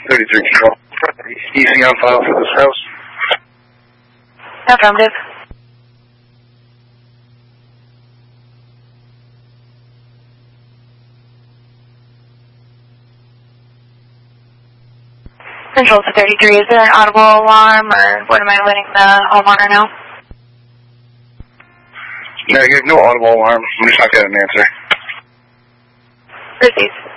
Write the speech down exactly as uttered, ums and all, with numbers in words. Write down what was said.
thirty-three control. Easy on file for this house. Affirmative. Control to thirty-three, is there an audible alarm, or what am I letting the homeowner know? No, you have no audible alarm. I'm just not getting an answer. Proceed.